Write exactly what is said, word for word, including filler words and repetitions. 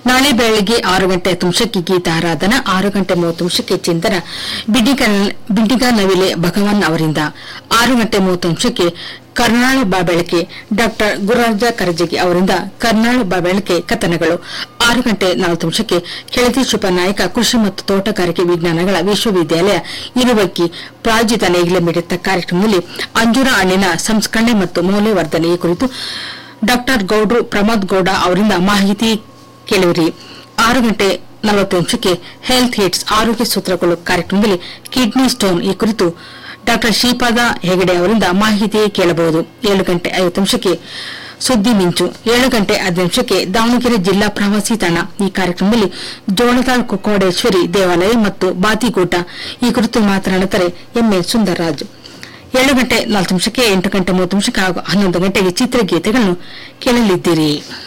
ನಾಳೆ ಬೆಳಗ್ಗೆ ಆರು ಗಂಟೆ ನಿಮಿಷಕ್ಕೆ ಗೀತಾರಾಧನಾ, ಆರು ಗಂಟೆ ಮೂವತ್ತು ನಿಮಿಷಕ್ಕೆ ಚಿಂತನ ಬಿಂಡಿಗ ನವಿಲೆ ಭಗವಾನ್ ಅವರಿಂದ, ಆರು ಗಂಟೆ ಮೂವತ್ತು ನಿಮಿಷಕ್ಕೆ ಕರ್ನಾಳು ಬಾ ಬೆಳಕೆ ಡಾ ಗುರುರಾಜ ಕರಜಗಿ ಅವರಿಂದ ಕರ್ನಾಳು ಬಾ ಬೆಳಕೆ ಕಥನಗಳು, ಆರು ಗಂಟೆ ನಾಲ್ಕು ನಿಮಿಷಕ್ಕೆ ಕೆಳದಿ ಶುಭನಾಯಕ ಕೃಷಿ ಮತ್ತು ತೋಟಗಾರಿಕೆ ವಿಜ್ಞಾನಗಳ ವಿಶ್ವವಿದ್ಯಾಲಯ ಇರುವಕ್ಕಿ ಪ್ರಾಯೋಜಿತ ನೇಗಿಲ ಮಿಡಿತ ಕಾರ್ಯಕ್ರಮದಲ್ಲಿ ಅಂಜೂರ ಹಣ್ಣಿನ ಸಂಸ್ಕರಣೆ ಮತ್ತು ಮೌಲ್ಯವರ್ಧನೆ ಕುರಿತು ಡಾ ಗೌಡ್ರು ಪ್ರಮೋದ್ ಗೌಡ ಅವರಿಂದ ಮಾಹಿತಿ ಕೇಳುವಿರಿ. ಆರು ಗಂಟೆ ನಲವತ್ತು ನಿಮಿಷಕ್ಕೆ ಹೆಲ್ತ್ ಹಿಟ್ಸ್ ಆರೋಗ್ಯ ಸೂತ್ರಗಳು ಕಾರ್ಯಕ್ರಮದಲ್ಲಿ ಕಿಡ್ನಿ ಸ್ಟೋನ್ ಈ ಕುರಿತು ಡಾ ಶ್ರೀಪಾದ ಹೆಗಡೆ ಅವರಿಂದ ಮಾಹಿತಿ ಕೇಳಬಹುದು. ಏಳು ಗಂಟೆ ಐವತ್ತು ನಿಮಿಷಕ್ಕೆ ಸುದ್ದಿ ಮಿಂಚು, ಏಳು ಗಂಟೆ ಹದಿನೈದು ನಿಮಿಷಕ್ಕೆ ದಾವಣಗೆರೆ ಜಿಲ್ಲಾ ಪ್ರವಾಸಿ ತಾಣ ಈ ಕಾರ್ಯಕ್ರಮದಲ್ಲಿ ಜೋಳದ ಕುಕ್ಕೋಡೇಶ್ವರಿ ದೇವಾಲಯ ಮತ್ತು ಬಾತಿಗೂಟ ಈ ಕುರಿತು ಮಾತನಾಡುತ್ತಾರೆ ಎಂಎ ಸುಂದರರಾಜ್. ಏಳು ಗಂಟೆ ನಾಲ್ಕು ನಿಮಿಷಕ್ಕೆ, ಎಂಟು ಗಂಟೆ ಮೂವತ್ತು ನಿಮಿಷಕ್ಕೆ ಹಾಗೂ ಹನ್ನೊಂದು ಗಂಟೆಗೆ ಚಿತ್ರಗೀತೆಗಳನ್ನು ಕೇಳಲಿದ್ದೀರಿ.